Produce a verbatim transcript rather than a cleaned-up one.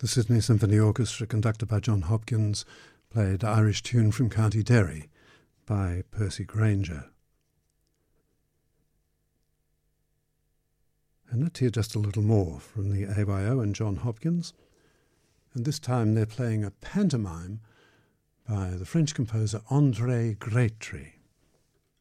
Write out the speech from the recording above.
The Sydney Symphony Orchestra, conducted by John Hopkins, played Irish Tune from County Derry by Percy Grainger. And let's hear just a little more from the A Y O and John Hopkins. And this time they're playing a pantomime by the French composer André Grétry.